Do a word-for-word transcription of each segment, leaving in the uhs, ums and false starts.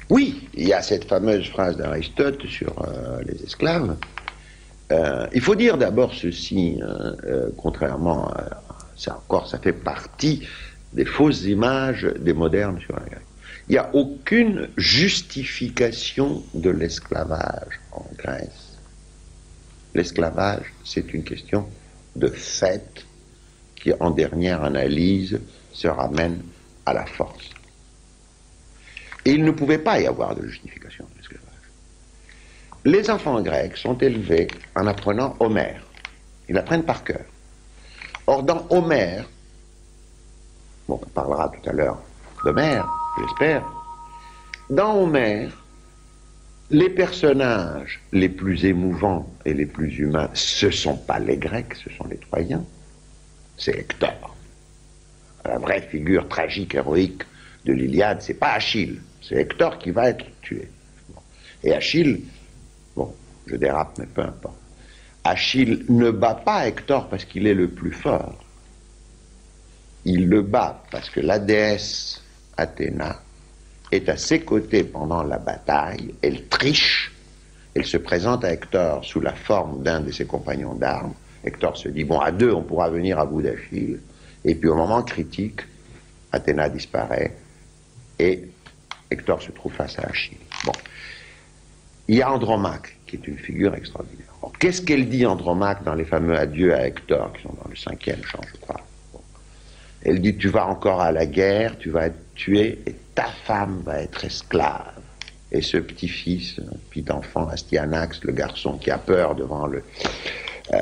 Oui, il y a cette fameuse phrase d'Aristote sur euh, les esclaves. Euh, il faut dire d'abord ceci, hein, euh, contrairement à ça encore, ça fait partie des fausses images des modernes sur la Grèce. Il n'y a aucune justification de l'esclavage en Grèce. L'esclavage, c'est une question de fait qui, en dernière analyse, se ramène à la force. Et il ne pouvait pas y avoir de justification de l'esclavage. Les enfants grecs sont élevés en apprenant Homère. Ils apprennent par cœur. Or, dans Homère, bon, on parlera tout à l'heure d'Homère, j'espère, dans Homère, les personnages les plus émouvants et les plus humains, ce ne sont pas les Grecs, ce sont les Troyens. C'est Hector. La vraie figure tragique, héroïque de l'Iliade, c'est pas Achille, c'est Hector qui va être tué. Et Achille, bon, je dérape, mais peu importe. Achille ne bat pas Hector parce qu'il est le plus fort. Il le bat parce que la déesse Athéna est à ses côtés pendant la bataille, elle triche, elle se présente à Hector sous la forme d'un de ses compagnons d'armes. Hector se dit, bon, à deux, on pourra venir à bout d'Achille. Et puis au moment critique, Athéna disparaît et Hector se trouve face à Achille. Bon. Il y a Andromaque, qui est une figure extraordinaire. Alors, qu'est-ce qu'elle dit, Andromaque, dans les fameux adieux à Hector, qui sont dans le cinquième chant, je crois. Bon. Elle dit, tu vas encore à la guerre, tu vas être tué, et ta femme va être esclave. Et ce petit-fils, un petit enfant, Astyanax, le garçon qui a peur devant le... Euh,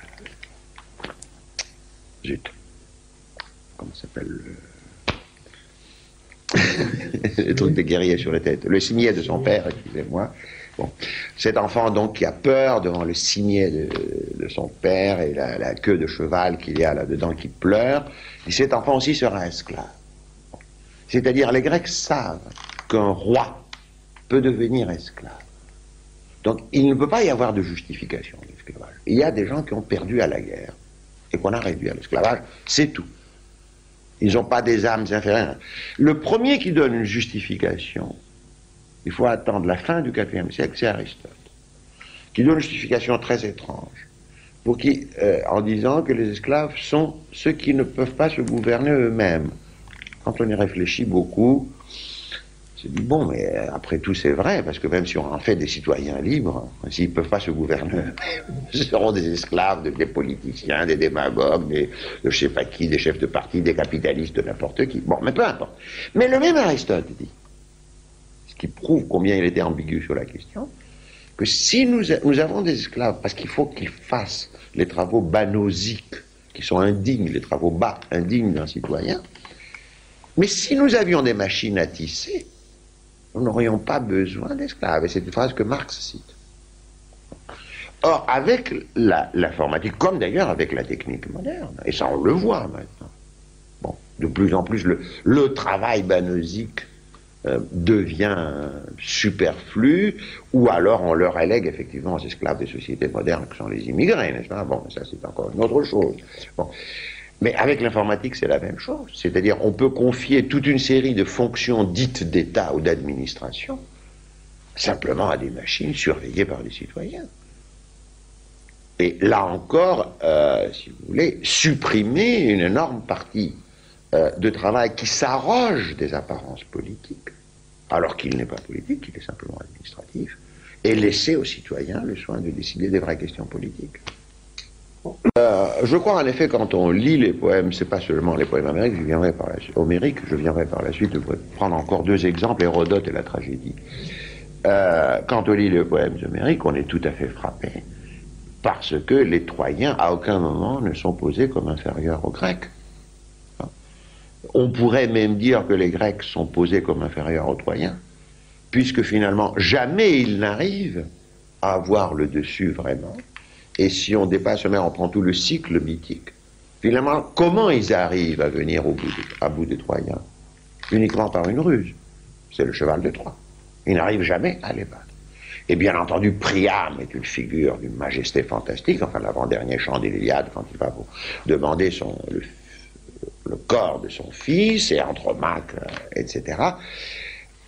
zut. Comment s'appelle le... le truc de guerrier sur la tête. Le cimier de son père, excusez-moi. Bon. Cet enfant, donc, qui a peur devant le cimier de, de son père et la, la queue de cheval qu'il y a là-dedans qui pleure, et cet enfant aussi sera esclave. Bon. C'est-à-dire, les Grecs savent qu'un roi peut devenir esclave. Donc, il ne peut pas y avoir de justification de l'esclavage. Il y a des gens qui ont perdu à la guerre et qu'on a réduit à l'esclavage, c'est tout. Ils n'ont pas des âmes inférieures. Le premier qui donne une justification, il faut attendre la fin du quatrième siècle, c'est Aristote, qui donne une justification très étrange, pour qui, euh, en disant que les esclaves sont ceux qui ne peuvent pas se gouverner eux-mêmes. Quand on y réfléchit beaucoup, on se dit, bon, mais après tout c'est vrai, parce que même si on en fait des citoyens libres, s'ils ne peuvent pas se gouverner eux-mêmes, ce seront des esclaves, des politiciens, des démagogues, des, de je sais pas qui, des chefs de parti, des capitalistes, de n'importe qui. Bon, mais peu importe. Mais le même Aristote dit, ce qui prouve combien il était ambigu sur la question, que si nous, a, nous avons des esclaves, parce qu'il faut qu'ils fassent les travaux banosiques, qui sont indignes, les travaux bas, indignes d'un citoyen, mais si nous avions des machines à tisser, nous n'aurions pas besoin d'esclaves. Et c'est une phrase que Marx cite. Or, avec l'informatique, comme d'ailleurs avec la technique moderne, et ça on le voit maintenant, bon, de plus en plus le, le travail banosique euh, devient superflu, ou alors on leur élègue effectivement aux esclaves des sociétés modernes que sont les immigrés, n'est-ce pas? Bon, ça c'est encore une autre chose. Bon. Mais avec l'informatique, c'est la même chose. C'est-à-dire, on peut confier toute une série de fonctions dites d'État ou d'administration simplement à des machines surveillées par des citoyens. Et là encore, euh, si vous voulez, supprimer une énorme partie euh, de travail qui s'arroge des apparences politiques, alors qu'il n'est pas politique, il est simplement administratif, et laisser aux citoyens le soin de décider des vraies questions politiques. Euh, je crois en effet, quand on lit les poèmes, c'est pas seulement les poèmes homériques, je viendrai par la suite, homériques, je viendrai par la suite de prendre encore deux exemples, Hérodote et la tragédie. Euh, quand on lit les poèmes homériques, on est tout à fait frappé, parce que les Troyens, à aucun moment, ne sont posés comme inférieurs aux Grecs. On pourrait même dire que les Grecs sont posés comme inférieurs aux Troyens, puisque finalement, jamais ils n'arrivent à avoir le dessus vraiment. Et si on dépasse, mais on prend tout le cycle mythique, finalement, comment ils arrivent à venir au bout de, à bout des Troyens? Uniquement par une ruse. C'est le cheval de Troie. Ils n'arrivent jamais à les battre. Et bien entendu, Priam est une figure d'une majesté fantastique, enfin l'avant-dernier chant de l'Iliade, quand il va vous demander son, le, le corps de son fils, et Andromaque, et cetera.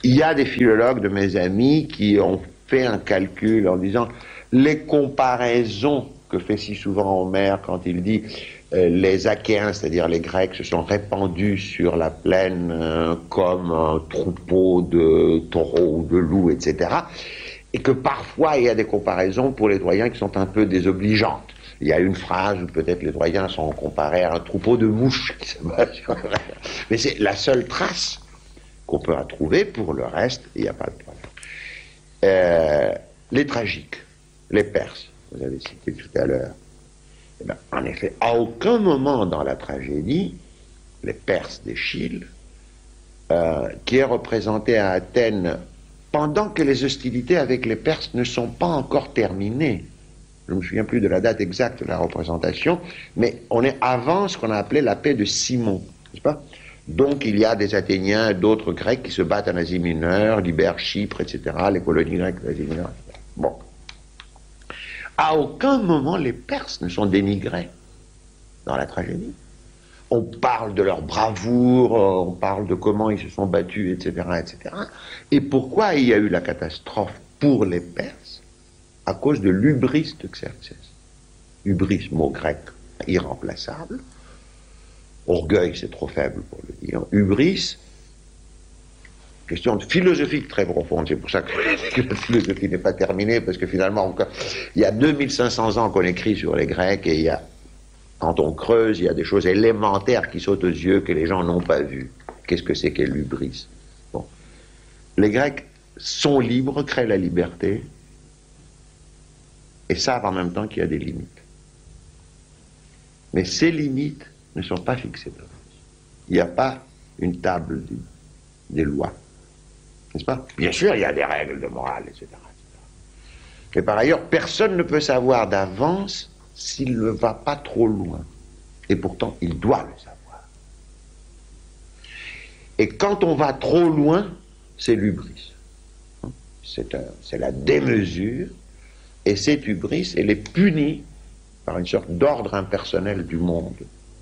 il y a des philologues de mes amis qui ont fait un calcul en disant les comparaisons que fait si souvent Homère quand il dit euh, les Achéens, c'est-à-dire les Grecs, se sont répandus sur la plaine euh, comme un troupeau de taureaux ou de loups, et cetera. Et que parfois il y a des comparaisons pour les Troyens qui sont un peu désobligeantes. Il y a une phrase où peut-être les Troyens sont comparés à un troupeau de mouches qui se bat sur la... Mais c'est la seule trace qu'on peut retrouver. Pour le reste, il n'y a pas de problème. Euh, les tragiques, les Perses, vous avez cité tout à l'heure. Eh bien, en effet, à aucun moment dans la tragédie, les Perses d'Échille, euh, qui est représenté à Athènes pendant que les hostilités avec les Perses ne sont pas encore terminées. Je ne me souviens plus de la date exacte de la représentation, mais on est avant ce qu'on a appelé la paix de Simon, n'est-ce pas? Donc il y a des Athéniens, d'autres Grecs qui se battent en Asie mineure, libèrent Chypre, et cetera, les colonies grecques d'Asie mineure, et cetera. Bon. À aucun moment les Perses ne sont dénigrés dans la tragédie. On parle de leur bravoure, on parle de comment ils se sont battus, et cetera, et cetera. Et pourquoi il y a eu la catastrophe pour les Perses? À cause de l'hubris de Xerxès. Hubris, mot grec irremplaçable. Orgueil, c'est trop faible pour le dire. Hubris, question philosophique très profonde. C'est pour ça que la philosophie n'est pas terminée, parce que finalement, encore, il y a deux mille cinq cents ans qu'on écrit sur les Grecs, et il y a, quand on creuse, il y a des choses élémentaires qui sautent aux yeux que les gens n'ont pas vues. Qu'est-ce que c'est qu'est l'hubris? Bon. Les Grecs sont libres, créent la liberté, et savent en même temps qu'il y a des limites. Mais ces limites ne sont pas fixées d'avance. Il n'y a pas une table des, des lois. N'est-ce pas? Bien sûr, il y a des règles de morale, et cetera, et cetera. Mais par ailleurs, personne ne peut savoir d'avance s'il ne va pas trop loin. Et pourtant, il doit le savoir. Et quand on va trop loin, c'est l'hubris. C'est, un, c'est la démesure. Et cette hubris, elle est punie par une sorte d'ordre impersonnel du monde,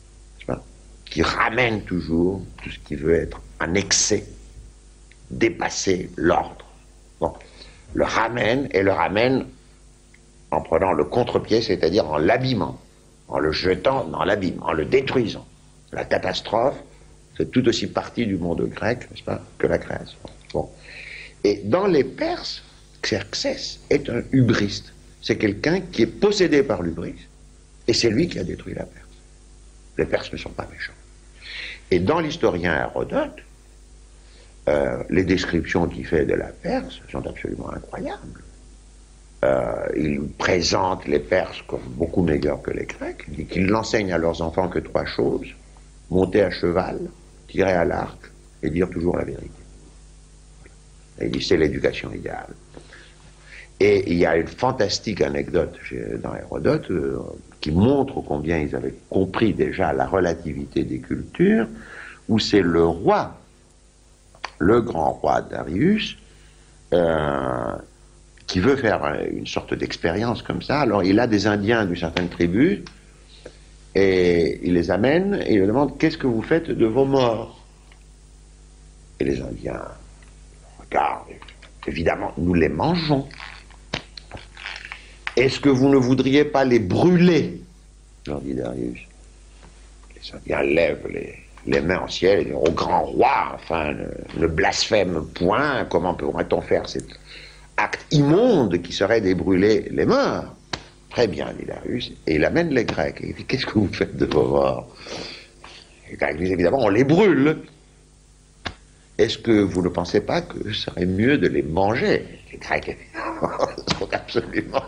qui ramène toujours tout ce qui veut être en excès, dépasser l'ordre. Bon, le ramène, et le ramène en prenant le contre-pied, c'est-à-dire en l'abîmant, en le jetant dans l'abîme, en le détruisant. La catastrophe, c'est tout aussi partie du monde grec, n'est-ce pas, que la création. Bon. Et dans les Perses, Xerxès est un hubriste. C'est quelqu'un qui est possédé par l'hubris, et c'est lui qui a détruit la Perse. Les Perses ne sont pas méchants. Et dans l'historien Hérodote, euh, les descriptions qu'il fait de la Perse sont absolument incroyables. Euh, il présente les Perses comme beaucoup meilleurs que les Grecs. Il dit qu'ils n'enseignent à leurs enfants que trois choses: monter à cheval, tirer à l'arc et dire toujours la vérité. Et il dit c'est l'éducation idéale. Et il y a une fantastique anecdote dans Hérodote euh, qui montre combien ils avaient compris déjà la relativité des cultures, où c'est le roi, le grand roi Darius, euh, qui veut faire une sorte d'expérience comme ça. Alors il a des Indiens d'une certaine tribu, et il les amène, et il leur demande: qu'est-ce que vous faites de vos morts? Et les Indiens regardent: évidemment, nous les mangeons. Est-ce que vous ne voudriez pas les brûler? leur dit Darius. Les Indiens lèvent les, les mains en ciel et disent: au grand roi, enfin, ne, ne blasphème point, comment pourrait-on faire cet acte immonde qui serait de brûler les morts? Très bien, dit Darius, et il amène les Grecs. Et il dit: qu'est-ce que vous faites de vos morts? Les Grecs disent: évidemment, on les brûle. Est-ce que vous ne pensez pas que ce serait mieux de les manger? Les Grecs sont absolument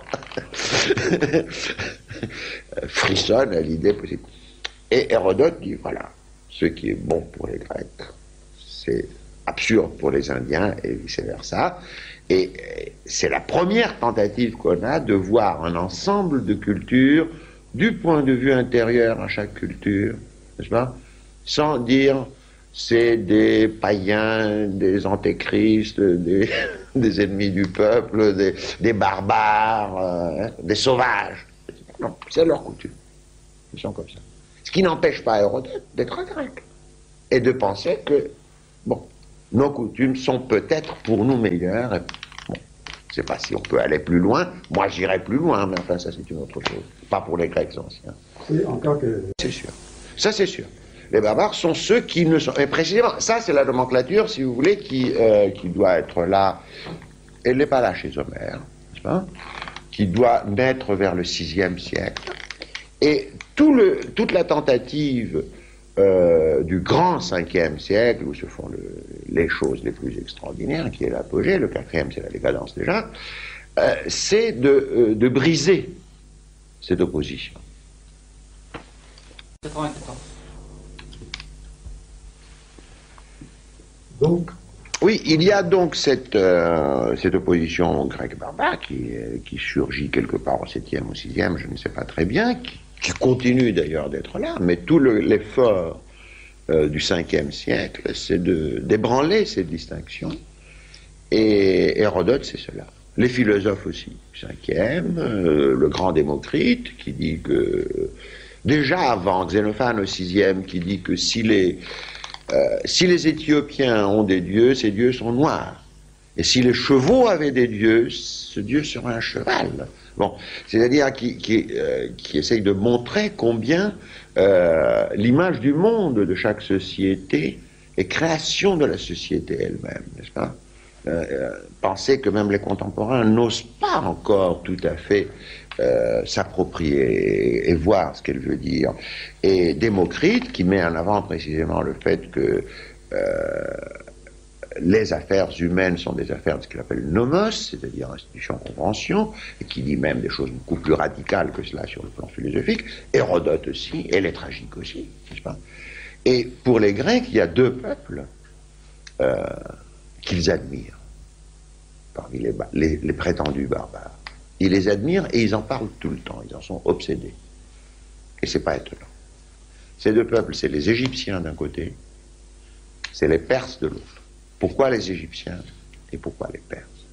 frissonnent à l'idée possible. Et Hérodote dit: voilà, ce qui est bon pour les Grecs, c'est absurde pour les Indiens, et vice-versa. Et c'est la première tentative qu'on a de voir un ensemble de cultures du point de vue intérieur à chaque culture, n'est-ce pas, sans dire c'est des païens, des antéchrists, des, des ennemis du peuple, des, des barbares, euh, des sauvages. Non, c'est leur coutume. Ils sont comme ça. Ce qui n'empêche pas Hérodote d'être grec et de penser que, bon, nos coutumes sont peut-être pour nous meilleures. Et, bon, je ne sais pas si on peut aller plus loin. Moi, j'irai plus loin, mais enfin, ça, c'est une autre chose. Pas pour les Grecs anciens. Oui, encore que... C'est sûr. Ça, c'est sûr. Les barbares sont ceux qui ne sont... Et précisément, ça, c'est la nomenclature, si vous voulez, qui, euh, qui doit être là. Elle n'est pas là chez Homère, n'est-ce pas? Qui doit naître vers le sixième siècle. Et tout le, toute la tentative euh, du grand cinquième siècle, où se font le, les choses les plus extraordinaires, qui est l'apogée, le quatrième c'est la décadence déjà, euh, c'est de, euh, de briser cette opposition. quatre-vingt-quatorze. Donc, oui, il y a donc cette, euh, cette opposition grecque barbare qui, qui surgit quelque part au septième, au sixième, je ne sais pas très bien, qui, qui continue d'ailleurs d'être là, mais tout l'effort euh, du cinquième siècle, c'est d'ébranler cette distinction. Et Hérodote, c'est cela. Les philosophes aussi, cinquième, euh, le grand Démocrite, qui dit que, déjà avant, Xénophane au sixième, qui dit que si les... Euh, si les Éthiopiens ont des dieux, ces dieux sont noirs. Et si les chevaux avaient des dieux, ce dieu serait un cheval. Bon, c'est-à-dire qui, qui, euh, qui essaye de montrer combien euh, l'image du monde de chaque société est création de la société elle-même, n'est-ce pas? euh, euh, Penser que même les contemporains n'osent pas encore tout à fait Euh, s'approprier et, et voir ce qu'elle veut dire. Et Démocrite, qui met en avant précisément le fait que euh, les affaires humaines sont des affaires de ce qu'il appelle nomos, c'est-à-dire institution, convention, et qui dit même des choses beaucoup plus radicales que cela sur le plan philosophique. Hérodote aussi, et les tragiques aussi, n'est-ce pas? Et pour les Grecs, il y a deux peuples euh, qu'ils admirent parmi les, les, les prétendus barbares. Ils les admirent et ils en parlent tout le temps, ils en sont obsédés. Et c'est pas étonnant. Ces deux peuples, c'est les Égyptiens d'un côté, c'est les Perses de l'autre. Pourquoi les Égyptiens et pourquoi les Perses?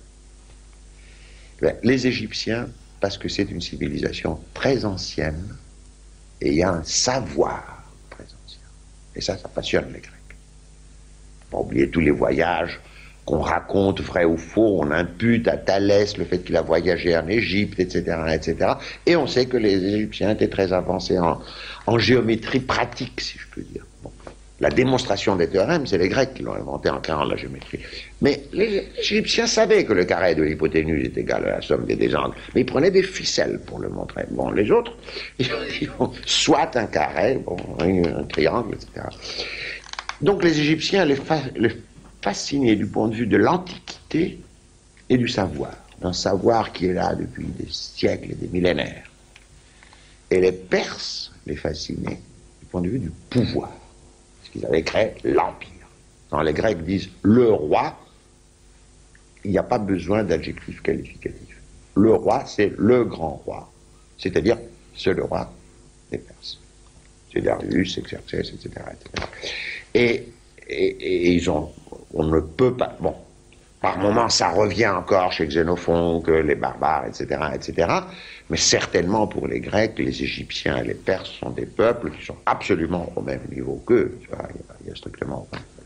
Ben, les Égyptiens, parce que c'est une civilisation très ancienne et il y a un savoir très ancien. Et ça, ça passionne les Grecs. Faut pas oublier tous les voyages qu'on raconte, vrai ou faux, on impute à Thalès le fait qu'il a voyagé en Égypte, et cetera, et cetera. Et on sait que les Égyptiens étaient très avancés en, en géométrie pratique, si je peux dire. Bon. La démonstration des théorèmes, c'est les Grecs qui l'ont inventé en créant la géométrie. Mais les Égyptiens savaient que le carré de l'hypoténuse est égal à la somme des deux angles. Mais ils prenaient des ficelles pour le montrer. Bon, les autres, ils ont soit un carré, bon, un triangle, et cetera. Donc les Égyptiens, les, les fasciné du point de vue de l'Antiquité et du savoir, d'un savoir qui est là depuis des siècles et des millénaires. Et les Perses les fascinaient du point de vue du pouvoir, parce qu'ils avaient créé l'Empire. Quand les Grecs disent le roi, il n'y a pas besoin d'adjectif qualificatif. Le roi, c'est le grand roi, c'est-à-dire c'est le roi des Perses. C'est Darius, Xerxès, et cetera, et cetera. Et, et, et ils ont on ne peut pas... Bon, par moments, ça revient encore chez Xénophon, que les barbares, et cetera, et cetera. Mais certainement, pour les Grecs, les Égyptiens et les Perses sont des peuples qui sont absolument au même niveau qu'eux. Tu vois, il y a, il y a strictement...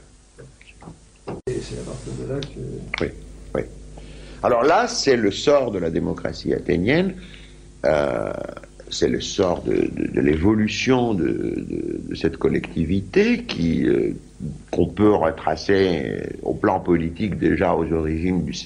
Et c'est à partir de là que... Oui, oui. Alors là, c'est le sort de la démocratie athénienne. Euh, c'est le sort de, de, de l'évolution de, de, de cette collectivité qui... Euh, qu'on peut retracer au plan politique déjà aux origines du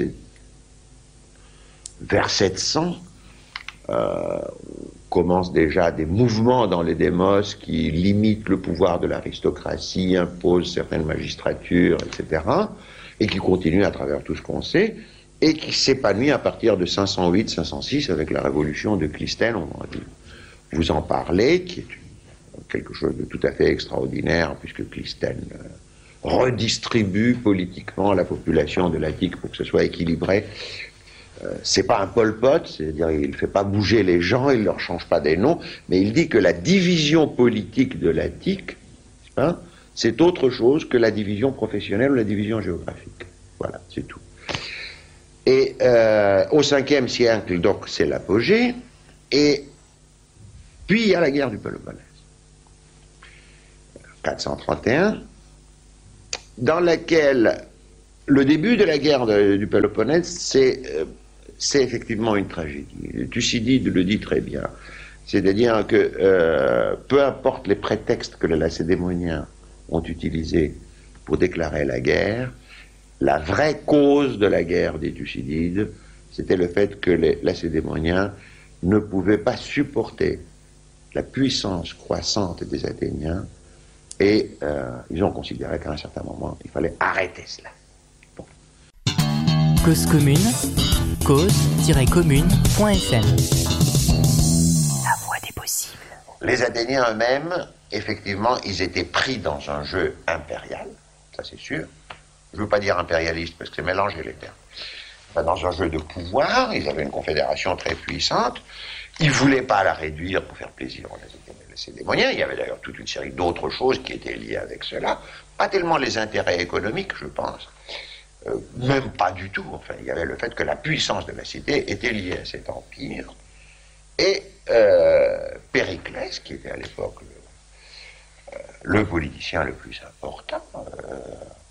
vers sept cents, euh, commencent déjà des mouvements dans les démos qui limitent le pouvoir de l'aristocratie, imposent certaines magistratures, et cetera, et qui continuent à travers tout ce qu'on sait, et qui s'épanouit à partir de cinq cent huit cinq cent six avec la révolution de Clisthène, on va vous en parler, qui est une quelque chose de tout à fait extraordinaire, puisque Clisthène euh, redistribue politiquement la population de l'Attique pour que ce soit équilibré. Euh, c'est pas un Pol Pot, c'est-à-dire il ne fait pas bouger les gens, il ne leur change pas des noms, mais il dit que la division politique de l'Attique, hein, c'est autre chose que la division professionnelle ou la division géographique. Voilà, c'est tout. Et euh, au cinquième siècle, donc, c'est l'apogée, et puis il y a la guerre du Péloponnèse. quatre cent trente et un, dans laquelle le début de la guerre de, du Péloponnèse, c'est euh, c'est effectivement une tragédie. Thucydide le dit très bien. C'est-à-dire que euh, peu importe les prétextes que les Lacédémoniens ont utilisés pour déclarer la guerre, la vraie cause de la guerre des Thucydides, c'était le fait que les Lacédémoniens ne pouvaient pas supporter la puissance croissante des Athéniens et euh, ils ont considéré qu'à un certain moment, il fallait arrêter cela. Bon. Cause commune, cause tiret commune point f m. La voie des possibles. Les Athéniens eux-mêmes, effectivement, ils étaient pris dans un jeu impérial, ça c'est sûr. Je ne veux pas dire impérialiste parce que c'est mélanger les termes. Enfin, dans un jeu de pouvoir, ils avaient une confédération très puissante. Ils ne voulaient pas la réduire pour faire plaisir aux Lacédémoniens. Il y avait d'ailleurs toute une série d'autres choses qui étaient liées avec cela. Pas tellement les intérêts économiques, je pense. Euh, même pas du tout. Enfin, il y avait le fait que la puissance de la cité était liée à cet empire. Et euh, Périclès, qui était à l'époque le, euh, le politicien le plus important, euh,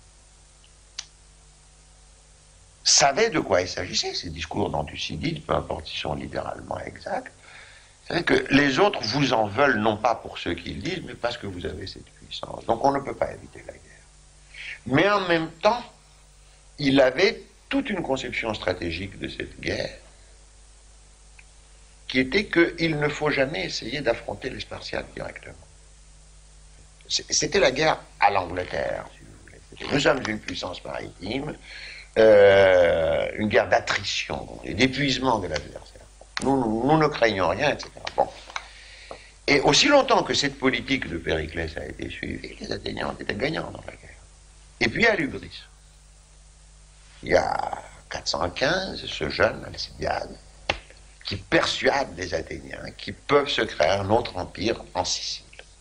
savait de quoi il s'agissait. Ces discours dans Thucydide, peu importe s'ils sont littéralement exacts, c'est que les autres vous en veulent non pas pour ce qu'ils disent, mais parce que vous avez cette puissance. Donc on ne peut pas éviter la guerre. Mais en même temps, il avait toute une conception stratégique de cette guerre, qui était qu'il ne faut jamais essayer d'affronter les Spartiates directement. C'était la guerre à l'Angleterre, si vous voulez. Nous sommes une puissance maritime, euh, une guerre d'attrition et d'épuisement de l'adversaire. Nous, nous, nous ne craignons rien, et cetera. Bon. Et aussi longtemps que cette politique de Périclès a été suivie, les Athéniens ont été gagnants dans la guerre. Et puis à Lubris, il y a quatre cent quinze, ce jeune Alcibiade, qui persuade les Athéniens qu'ils peuvent se créer un autre empire en Sicile.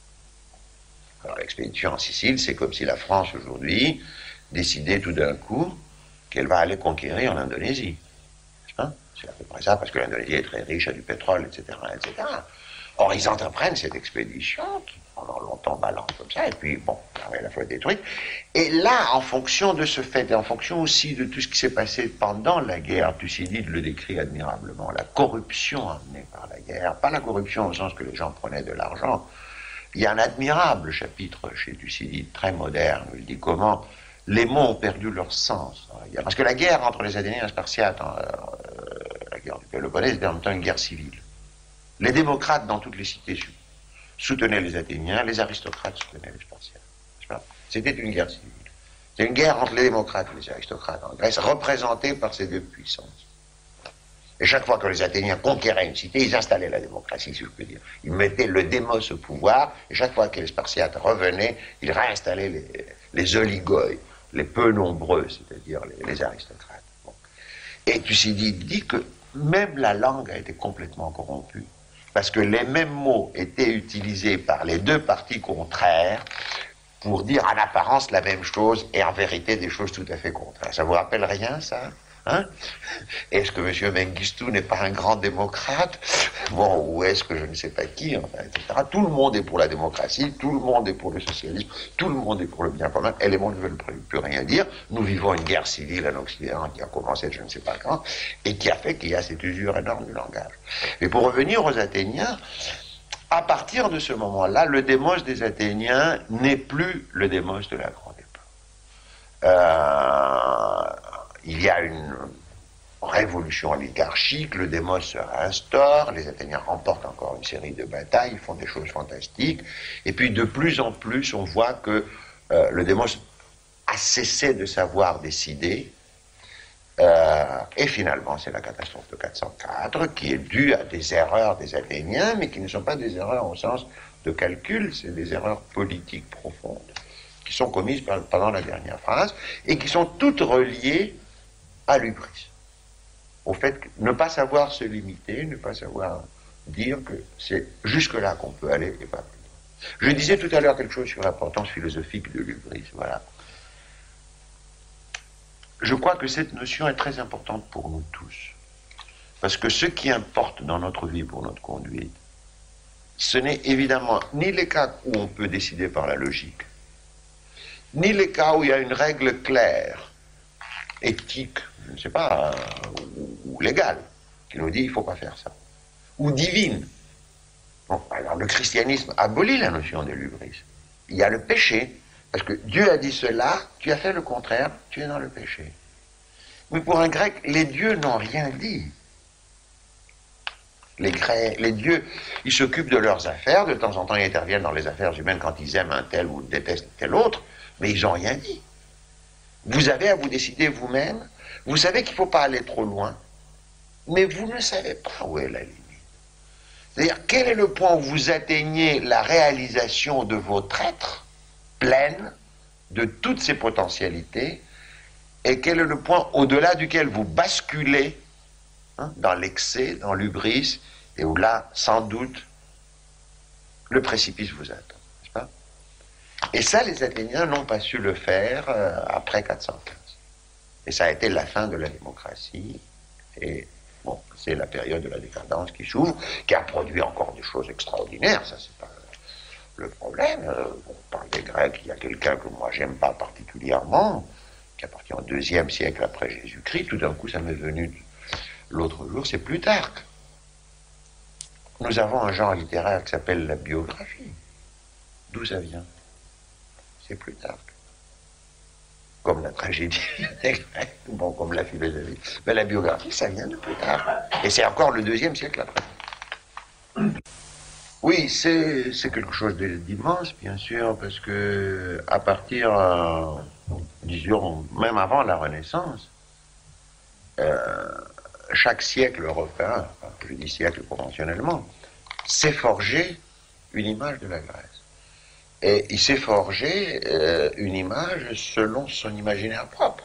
Alors l'expédition en Sicile, c'est comme si la France aujourd'hui décidait tout d'un coup qu'elle va aller conquérir l'Indonésie. Hein? C'est à peu près ça, parce que l'Indonésie est très riche, a du pétrole, et cetera, et cetera. Or, ils entreprennent cette expédition qui, pendant longtemps, balance comme ça, et puis, bon, l'armée à la fois détruite. Et là, en fonction de ce fait, et en fonction aussi de tout ce qui s'est passé pendant la guerre, Thucydide le décrit admirablement, la corruption amenée par la guerre, pas la corruption au sens que les gens prenaient de l'argent. Il y a un admirable chapitre chez Thucydide, très moderne, où il dit comment les mots ont perdu leur sens dans la guerre. Parce que la guerre entre les Athéniens et les Spartiates, hein, euh, la guerre du Péloponnèse, était en même temps une guerre civile. Les démocrates dans toutes les cités soutenaient les Athéniens, les aristocrates soutenaient les Spartiates. C'était une guerre civile. C'est une guerre entre les démocrates et les aristocrates en Grèce, représentée par ces deux puissances. Et chaque fois que les Athéniens conquéraient une cité, ils installaient la démocratie, si je peux dire. Ils mettaient le démos au pouvoir, et chaque fois que les Spartiates revenaient, ils réinstallaient les, les oligoi, les peu nombreux, c'est-à-dire les, les aristocrates. Bon. Et Thucydide dit que même la langue a été complètement corrompue, parce que les mêmes mots étaient utilisés par les deux parties contraires pour dire en apparence la même chose et en vérité des choses tout à fait contraires. Ça vous rappelle rien, ça? Hein? Est-ce que M. Mengistu n'est pas un grand démocrate? Bon, ou est-ce que je ne sais pas qui, enfin, et cetera. Tout le monde est pour la démocratie, tout le monde est pour le socialisme, tout le monde est pour le bien commun, et les mondes ne veulent plus, plus rien dire. Nous vivons une guerre civile en Occident qui a commencé je ne sais pas quand, et qui a fait qu'il y a cette usure énorme du langage. Mais pour revenir aux Athéniens, à partir de ce moment-là, le démos des Athéniens n'est plus le démos de la grande époque. Euh... Il y a une révolution oligarchique, le démos se réinstaure, les Athéniens remportent encore une série de batailles, ils font des choses fantastiques, et puis de plus en plus on voit que euh, le démos a cessé de savoir décider, euh, et finalement c'est la catastrophe de quatre cent quatre qui est due à des erreurs des Athéniens, mais qui ne sont pas des erreurs au sens de calcul, c'est des erreurs politiques profondes, qui sont commises pendant la dernière phase, et qui sont toutes reliées à l'hubris, au fait de ne pas savoir se limiter, ne pas savoir dire que c'est jusque-là qu'on peut aller et pas plus loin. Je disais tout à l'heure quelque chose sur l'importance philosophique de l'hubris, voilà. Je crois que cette notion est très importante pour nous tous, parce que ce qui importe dans notre vie pour notre conduite, ce n'est évidemment ni les cas où on peut décider par la logique, ni les cas où il y a une règle claire éthique, je ne sais pas, euh, ou, ou légale, qui nous dit il ne faut pas faire ça. Ou divine. Bon, alors le christianisme abolit la notion de l'hubris. Il y a le péché, parce que Dieu a dit cela, tu as fait le contraire, tu es dans le péché. Mais pour un grec, les dieux n'ont rien dit. Les, Grecs, les dieux, ils s'occupent de leurs affaires, de temps en temps ils interviennent dans les affaires humaines quand ils aiment un tel ou détestent tel autre, mais ils n'ont rien dit. Vous avez à vous décider vous-même, vous savez qu'il ne faut pas aller trop loin, mais vous ne savez pas où est la limite. C'est-à-dire, quel est le point où vous atteignez la réalisation de votre être pleine, de toutes ses potentialités, et quel est le point au-delà duquel vous basculez hein, dans l'excès, dans l'hubris, et où là, sans doute, le précipice vous attend, n'est-ce pas? Et ça, les Athéniens n'ont pas su le faire euh, après quatre cent quinze. Et ça a été la fin de la démocratie, et bon, c'est la période de la décadence qui s'ouvre, qui a produit encore des choses extraordinaires, ça c'est pas le problème. Euh, on parle des Grecs, il y a quelqu'un que moi j'aime pas particulièrement, qui appartient au deuxième siècle après Jésus-Christ, tout d'un coup ça m'est venu l'autre jour, c'est Plutarque. Nous avons un genre littéraire qui s'appelle la biographie. D'où ça vient? C'est Plutarque. Comme la tragédie, bon, comme la philosophie. Mais la biographie, ça vient de Plutarque. Et c'est encore le deuxième siècle après. Oui, c'est quelque chose d'immense, bien sûr, parce que à partir, euh, disons, même avant la Renaissance, euh, chaque siècle européen, enfin, je dis siècle conventionnellement, s'est forgé une image de la Grèce. Et il s'est forgé euh, une image selon son imaginaire propre.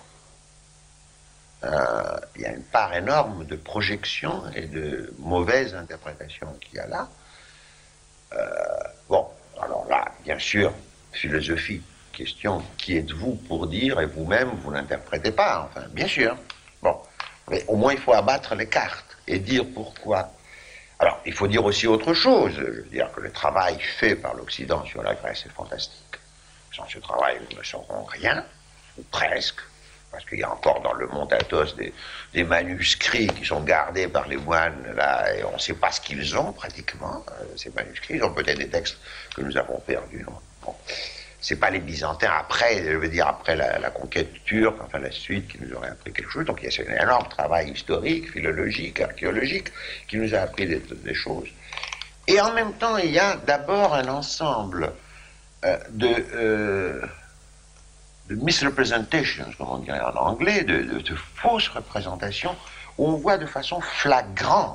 Euh, il y a une part énorme de projection et de mauvaise interprétation qu'il y a là. Euh, bon, alors là, bien sûr, philosophie, question, qui êtes-vous pour dire, et vous-même, vous n'interprétez pas, enfin, bien sûr. Bon, mais au moins il faut abattre les cartes et dire pourquoi. Alors, il faut dire aussi autre chose. Je veux dire que le travail fait par l'Occident sur la Grèce est fantastique. Sans ce travail, nous ne saurons rien, ou presque, parce qu'il y a encore dans le Mont Athos des, des manuscrits qui sont gardés par les moines, là, et on ne sait pas ce qu'ils ont, pratiquement, euh, ces manuscrits. Ils ont peut-être des textes que nous avons perdus. Bon. C'est pas les Byzantins après, je veux dire, après la, la conquête turque, enfin la suite, qui nous aurait appris quelque chose. Donc il y a un énorme travail historique, philologique, archéologique, qui nous a appris des, des choses. Et en même temps, il y a d'abord un ensemble euh, de, euh, de misrepresentations, comme on dirait en anglais, de, de, de fausses représentations, où on voit de façon flagrante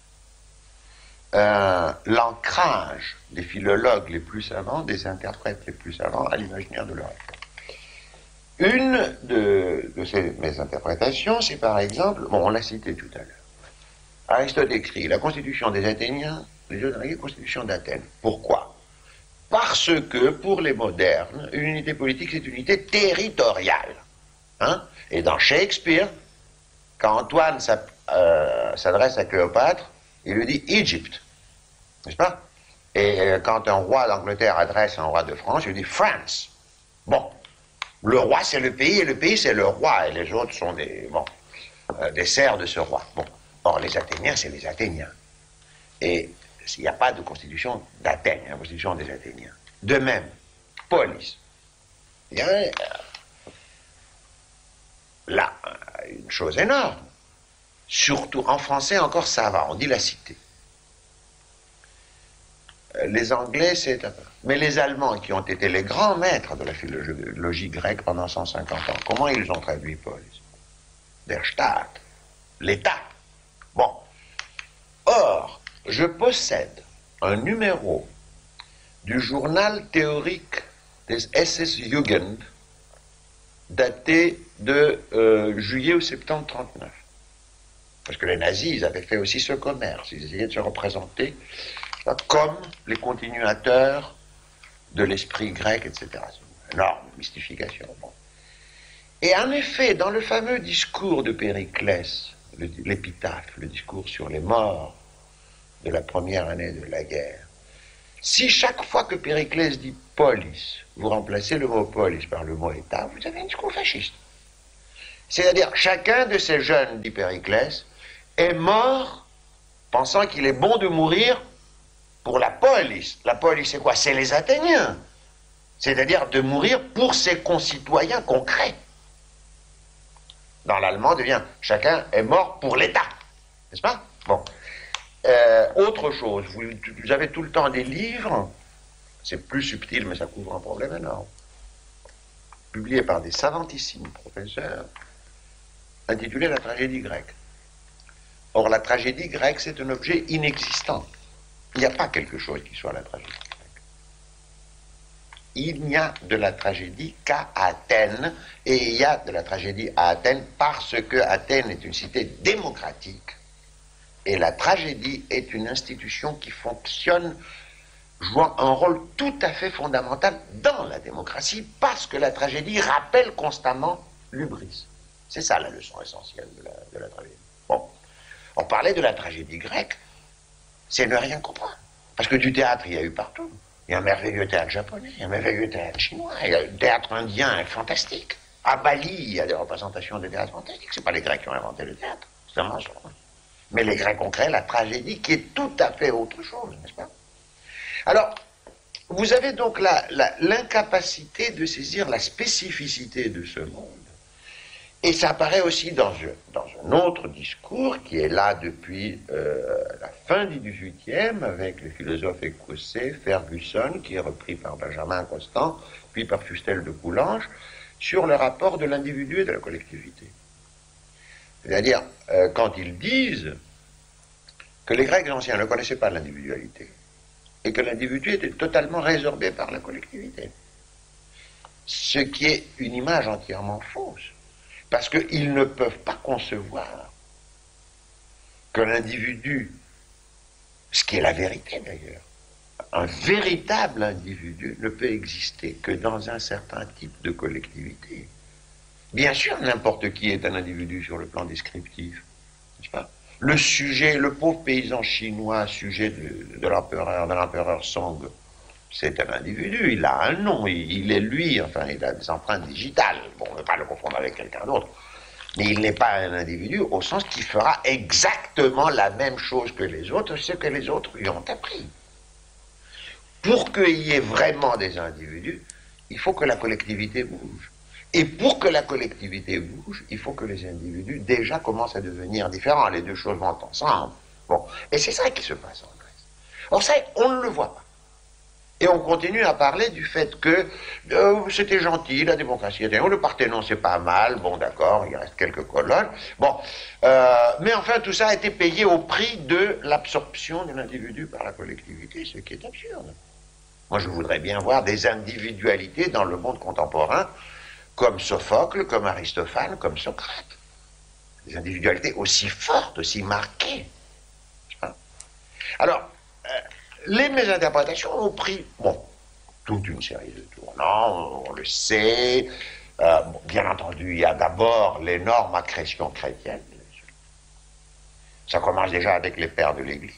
Euh, l'ancrage des philologues les plus savants, des interprètes les plus savants à l'imaginaire de leur époque. Une de, de ces, mes interprétations, c'est par exemple, bon, on l'a cité tout à l'heure, Aristote écrit la constitution des Athéniens, les autres, la constitution d'Athènes. Pourquoi? Parce que, pour les modernes, une unité politique, c'est une unité territoriale. Hein? Et dans Shakespeare, quand Antoine s'adresse euh, à Cléopâtre, il lui dit Egypt, n'est-ce pas? Et euh, quand un roi d'Angleterre adresse un roi de France, il dit France. Bon, le roi c'est le pays et le pays c'est le roi et les autres sont des, bon, euh, des serfs de ce roi. Bon, or les Athéniens c'est les Athéniens. Et il n'y a pas de constitution d'Athènes, il y a une constitution des Athéniens. De même, police. Il y a euh, là une chose énorme. Surtout, en français encore ça va, on dit la cité. Les Anglais, c'est... Mais les Allemands, qui ont été les grands maîtres de la philologie grecque pendant cent cinquante ans, comment ils ont traduit Polis? Der Staat, l'État. Bon. Or, je possède un numéro du journal théorique des S S Jugend, daté de euh, juillet ou septembre trente-neuf. Parce que les nazis, ils avaient fait aussi ce commerce. Ils essayaient de se représenter comme les continuateurs de l'esprit grec, et cetera. C'est une énorme mystification. Bon. Et en effet, dans le fameux discours de Périclès, l'épitaphe, le discours sur les morts de la première année de la guerre, si chaque fois que Périclès dit polis, vous remplacez le mot polis par le mot État, vous avez un discours fasciste. C'est-à-dire, chacun de ces jeunes, dit Périclès, est mort pensant qu'il est bon de mourir pour la polis. La polis, c'est quoi? C'est les Athéniens. C'est-à-dire de mourir pour ses concitoyens concrets. Dans l'allemand, devient chacun est mort pour l'État. N'est-ce pas? Bon. Euh, autre chose, vous, vous avez tout le temps des livres, c'est plus subtil, mais ça couvre un problème énorme, publiés par des savantissimes professeurs, intitulés La tragédie grecque. Or, la tragédie grecque, c'est un objet inexistant. Il n'y a pas quelque chose qui soit la tragédie grecque. Il n'y a de la tragédie qu'à Athènes, et il y a de la tragédie à Athènes parce que Athènes est une cité démocratique, et la tragédie est une institution qui fonctionne, jouant un rôle tout à fait fondamental dans la démocratie, parce que la tragédie rappelle constamment l'hubris. C'est ça la leçon essentielle de la, de la tragédie. Bon. On parlait de la tragédie grecque, c'est ne rien comprendre. Parce que du théâtre, il y a eu partout. Il y a un merveilleux théâtre japonais, il y a un merveilleux théâtre chinois, il y a un théâtre indien fantastique. À Bali, il y a des représentations de théâtre fantastique. C'est pas les Grecs qui ont inventé le théâtre, c'est un mensonge. Mais les Grecs ont créé la tragédie qui est tout à fait autre chose, n'est-ce pas? Alors, vous avez donc l'incapacité de saisir la spécificité de ce monde. Et ça apparaît aussi dans un, dans un autre discours qui est là depuis euh, la fin du dix-huitième avec le philosophe écossais Ferguson, qui est repris par Benjamin Constant, puis par Fustel de Coulanges, sur le rapport de l'individu et de la collectivité. C'est-à-dire, euh, quand ils disent que les Grecs anciens ne connaissaient pas l'individualité, et que l'individu était totalement résorbé par la collectivité. Ce qui est une image entièrement fausse. Parce qu'ils ne peuvent pas concevoir que l'individu, ce qui est la vérité d'ailleurs, un véritable individu ne peut exister que dans un certain type de collectivité. Bien sûr, n'importe qui est un individu sur le plan descriptif, n'est-ce pas? Le sujet, le pauvre paysan chinois, sujet de, de l'empereur, de l'empereur Song, c'est un individu, il a un nom, il, il est lui, enfin, il a des empreintes digitales. Bon, on ne veut pas le confondre avec quelqu'un d'autre. Mais il n'est pas un individu au sens qu'il fera exactement la même chose que les autres, ce que les autres lui ont appris. Pour qu'il y ait vraiment des individus, il faut que la collectivité bouge. Et pour que la collectivité bouge, il faut que les individus déjà commencent à devenir différents. Les deux choses vont ensemble. Bon, et c'est ça qui se passe en Grèce. Or ça, on ne le voit pas. Et on continue à parler du fait que euh, c'était gentil, la démocratie. Oh, le Parthénon, c'est pas mal, bon d'accord, il reste quelques colonnes. Bon, euh, mais enfin, tout ça a été payé au prix de l'absorption de l'individu par la collectivité, ce qui est absurde. Moi, je voudrais bien voir des individualités dans le monde contemporain, comme Sophocle, comme Aristophane, comme Socrate. Des individualités aussi fortes, aussi marquées. Alors, euh, les mésinterprétations ont pris, bon, toute une série de tournants, on le sait. Euh, bon, bien entendu, il y a d'abord l'énorme accrétion chrétienne. Ça commence déjà avec les pères de l'Église.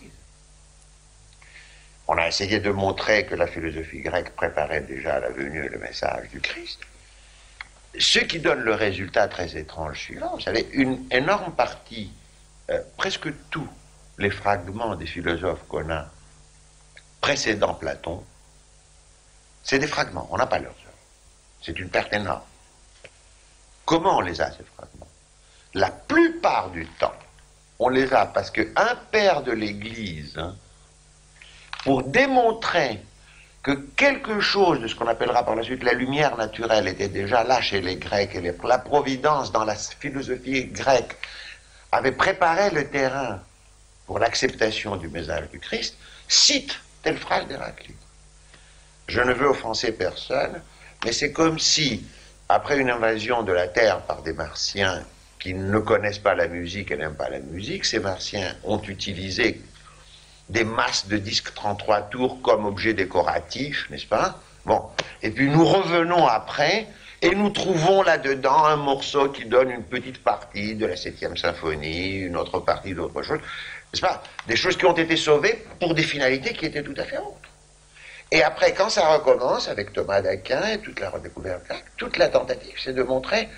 On a essayé de montrer que la philosophie grecque préparait déjà la venue et le message du Christ. Ce qui donne le résultat très étrange suivant. Vous savez, une énorme partie, euh, presque tous les fragments des philosophes qu'on a précédant Platon, c'est des fragments, on n'a pas leurs œuvres. C'est une perte énorme. Comment on les a, ces fragments? La plupart du temps, on les a parce qu'un père de l'Église, hein, pour démontrer que quelque chose de ce qu'on appellera par la suite la lumière naturelle était déjà là chez les Grecs, et les, la providence dans la philosophie grecque avait préparé le terrain pour l'acceptation du message du Christ, cite telle phrase d'Héraclite. Je ne veux offenser personne, mais c'est comme si, après une invasion de la Terre par des Martiens qui ne connaissent pas la musique et n'aiment pas la musique, ces Martiens ont utilisé des masses de disques trente-trois tours comme objet décoratif, n'est-ce pas? Bon, et puis nous revenons après, et nous trouvons là-dedans un morceau qui donne une petite partie de la septième symphonie, une autre partie d'autre chose, n'est-ce pas? Des choses qui ont été sauvées pour des finalités qui étaient tout à fait autres. Et après, quand ça recommence, avec Thomas d'Aquin et toute la redécouverte grecque, toute la tentative, c'est de montrer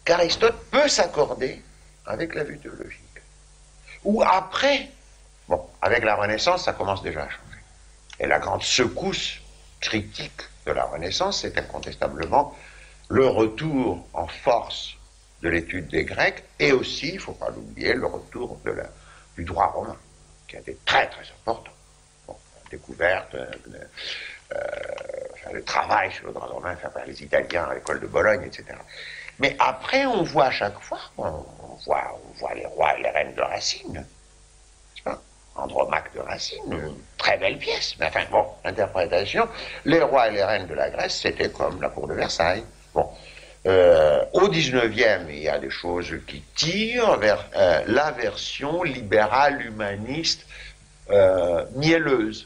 qu'Aristote peut s'accorder avec la vue théologique. Ou après, bon, avec la Renaissance, ça commence déjà à changer. Et la grande secousse critique de la Renaissance, c'est incontestablement le retour en force de l'étude des Grecs, et aussi, il ne faut pas l'oublier, le retour de la, du droit romain, qui a été très très important. Bon, la découverte, euh, euh, enfin, le travail sur le droit romain fait par les Italiens à l'école de Bologne, et cetera. Mais après, on voit à chaque fois, on, on, voit, on voit les rois et les reines de Racine, n'est-ce pas? Andromaque de Racine, une très belle pièce. Mais enfin, bon, l'interprétation, les rois et les reines de la Grèce, c'était comme la cour de Versailles. Bon, euh, au dix-neuvième, il y a des choses qui tirent vers euh, la version libérale, humaniste, euh, mielleuse.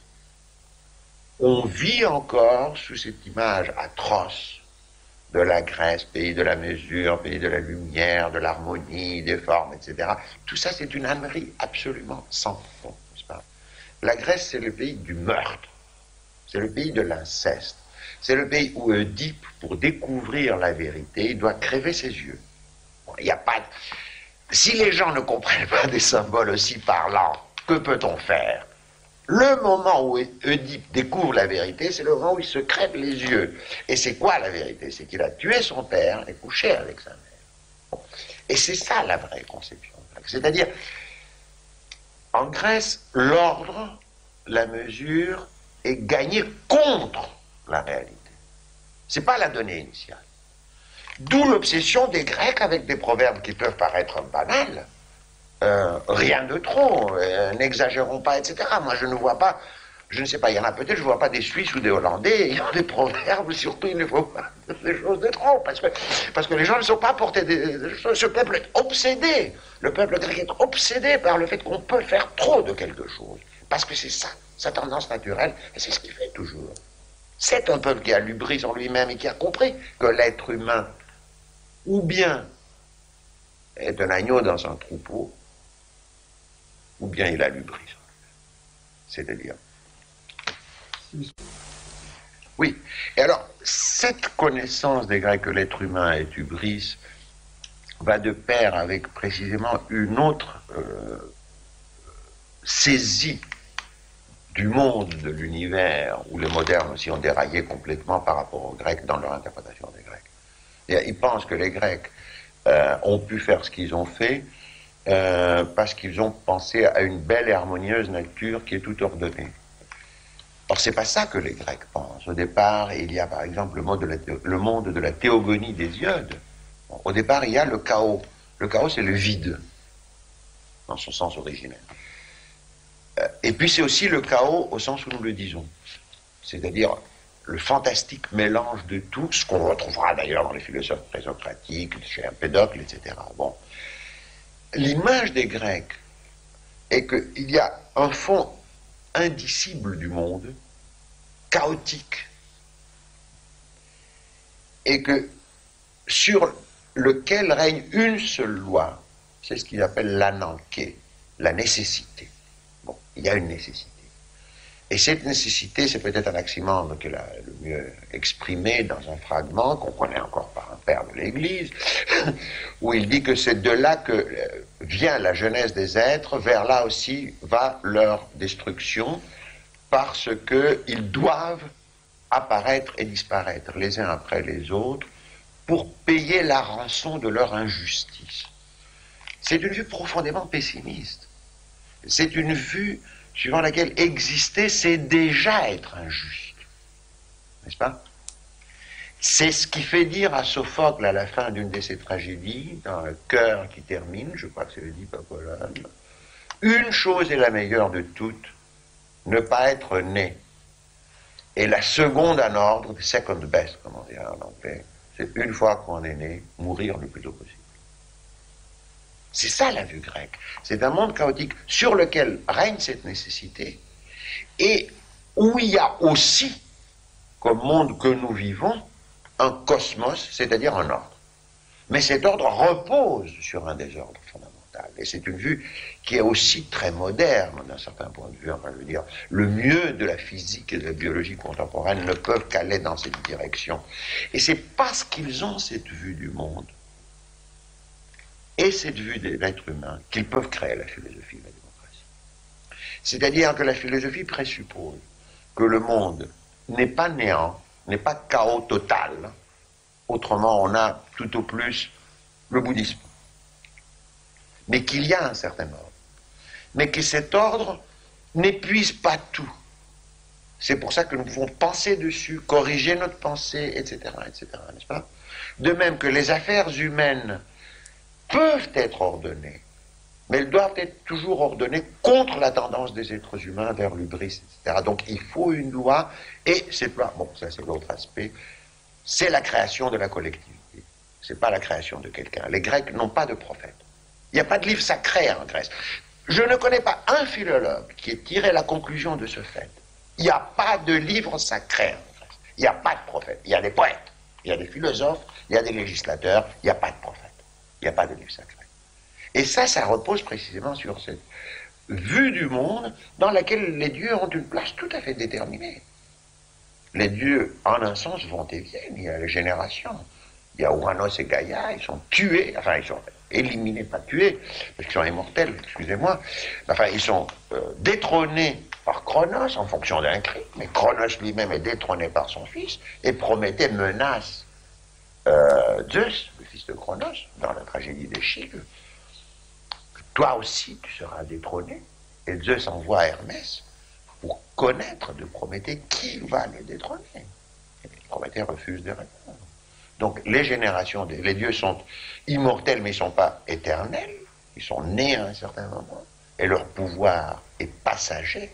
On vit encore sous cette image atroce de la Grèce, pays de la mesure, pays de la lumière, de l'harmonie, des formes, et cetera. Tout ça, c'est une ânerie absolument sans fond, n'est-ce pas? La Grèce, c'est le pays du meurtre, c'est le pays de l'inceste, c'est le pays où Oedipe, pour découvrir la vérité, il doit crever ses yeux. Bon, il n'y a pas de... Si les gens ne comprennent pas des symboles aussi parlants, que peut-on faire? Le moment où Oedipe découvre la vérité, c'est le moment où il se crève les yeux. Et c'est quoi la vérité? C'est qu'il a tué son père et couché avec sa mère. Bon. Et c'est ça la vraie conception. C'est-à-dire, en Grèce, l'ordre, la mesure, est gagné contre la réalité. C'est pas la donnée initiale. D'où l'obsession des Grecs avec des proverbes qui peuvent paraître banals. Euh, rien de trop, euh, n'exagérons pas, et cetera. Moi, je ne vois pas, je ne sais pas, il y en a peut-être, je ne vois pas des Suisses ou des Hollandais ayant des proverbes, surtout il ne faut pas des choses de trop, parce que, parce que les gens ne sont pas portés des, des choses. Ce peuple est obsédé, le peuple grec est obsédé par le fait qu'on peut faire trop de quelque chose, parce que c'est ça, sa tendance naturelle, et c'est ce qu'il fait toujours. C'est un peuple qui a l'hubris en lui-même et qui a compris que l'être humain, ou bien est un agneau dans un troupeau, ou bien il a l'hubris. C'est-à-dire... Oui. Et alors, cette connaissance des Grecs que l'être humain est hubris va de pair avec précisément une autre euh, saisie du monde, de l'univers, où les modernes aussi ont déraillé complètement par rapport aux Grecs dans leur interprétation des Grecs. Et ils pensent que les Grecs euh, ont pu faire ce qu'ils ont fait Euh, parce qu'ils ont pensé à une belle et harmonieuse nature qui est toute ordonnée. Or, c'est pas ça que les Grecs pensent. Au départ, il y a par exemple le monde de la, thé- le monde de la théogonie d'Hésiode. Bon, au départ, il y a le chaos. Le chaos, c'est le vide, dans son sens originel. Euh, et puis, c'est aussi le chaos au sens où nous le disons. C'est-à-dire le fantastique mélange de tout, ce qu'on retrouvera d'ailleurs dans les philosophes présocratiques, chez Empédocle, et cetera. Bon. L'image des Grecs est qu'il y a un fond indicible du monde, chaotique, et que sur lequel règne une seule loi, c'est ce qu'ils appellent l'ananké, la nécessité. Bon, il y a une nécessité. Et cette nécessité, c'est peut-être Anaximandre qui l'a le mieux exprimé dans un fragment qu'on connaît encore par un père de l'Église, où il dit que c'est de là que vient la jeunesse des êtres, vers là aussi va leur destruction, parce qu'ils doivent apparaître et disparaître les uns après les autres pour payer la rançon de leur injustice. C'est une vue profondément pessimiste. C'est une vue suivant laquelle exister, c'est déjà être injuste. N'est-ce pas? C'est ce qui fait dire à Sophocle, à la fin d'une de ses tragédies, dans le chœur qui termine, je crois que c'est le dit Papolone, une chose est la meilleure de toutes, ne pas être né. Et la seconde en ordre, the second best, comme on dit en anglais, c'est une fois qu'on est né, mourir le plus tôt possible. C'est ça la vue grecque. C'est un monde chaotique sur lequel règne cette nécessité et où il y a aussi, comme monde que nous vivons, un cosmos, c'est-à-dire un ordre. Mais cet ordre repose sur un désordre fondamental. Et c'est une vue qui est aussi très moderne d'un certain point de vue. Enfin, je veux dire, le mieux de la physique et de la biologie contemporaine ne peuvent qu'aller dans cette direction. Et c'est parce qu'ils ont cette vue du monde et cette vue de l'être humain qu'ils peuvent créer la philosophie de la démocratie. C'est-à-dire que la philosophie présuppose que le monde n'est pas néant, n'est pas chaos total. Autrement, on a tout au plus le bouddhisme. Mais qu'il y a un certain ordre. Mais que cet ordre n'épuise pas tout. C'est pour ça que nous pouvons penser dessus, corriger notre pensée, et cetera, et cetera, n'est-ce pas? De même que les affaires humaines peuvent être ordonnées, mais elles doivent être toujours ordonnées contre la tendance des êtres humains vers l'hubris, et cetera. Donc il faut une loi, et cette loi, bon, ça c'est l'autre aspect, c'est la création de la collectivité. C'est pas la création de quelqu'un. Les Grecs n'ont pas de prophète. Il n'y a pas de livre sacré en Grèce. Je ne connais pas un philologue qui ait tiré la conclusion de ce fait. Il n'y a pas de livre sacré en Grèce. Il n'y a pas de prophète. Il y a des poètes, il y a des philosophes, il y a des législateurs, il n'y a pas de prophète. Il n'y a pas de livre sacré. Et ça, ça repose précisément sur cette vue du monde dans laquelle les dieux ont une place tout à fait déterminée. Les dieux, en un sens, vont et viennent. Il y a les générations. Il y a Ouranos et Gaïa, ils sont tués, enfin, ils sont éliminés, pas tués, parce qu'ils sont immortels, excusez-moi. Enfin, ils sont euh, détrônés par Cronos en fonction d'un cri, mais Cronos lui-même est détrôné par son fils, et Prométhée menace euh, Zeus, le fils de Cronos, dans la tragédie d'Échille. Toi aussi, tu seras détrôné. Et Zeus envoie Hermès pour connaître de Prométhée qui va le détrôner. Et Prométhée refuse de répondre. Donc les générations, des, les dieux sont immortels, mais ils ne sont pas éternels. Ils sont nés à un certain moment. Et leur pouvoir est passager.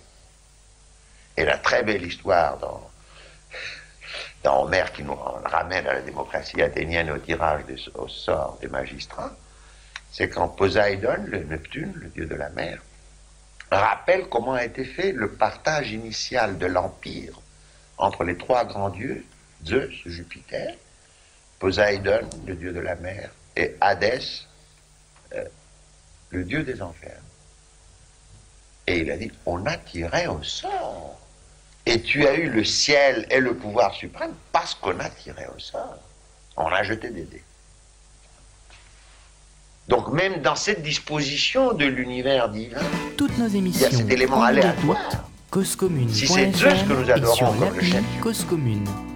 Et la très belle histoire dans, dans Homère qui nous ramène à la démocratie athénienne au tirage des, au sort des magistrats, c'est quand Poséidon, le Neptune, le dieu de la mer, rappelle comment a été fait le partage initial de l'empire entre les trois grands dieux, Zeus, Jupiter, Poséidon, le dieu de la mer, et Hadès, euh, le dieu des enfers. Et il a dit, on a tiré au sort. Et tu as eu le ciel et le pouvoir suprême parce qu'on a tiré au sort. On a jeté des dés. Donc même dans cette disposition de l'univers divin, toutes nos émissions, il y a cet élément aléatoire. cause commune. Si c'est Zeus que nous adorons comme le chef, Cause commune.